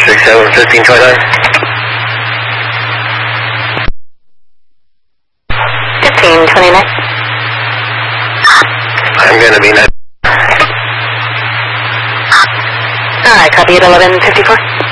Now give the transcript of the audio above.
467, 1529. 1529. I'm going to be net. Alright, copy at 1154.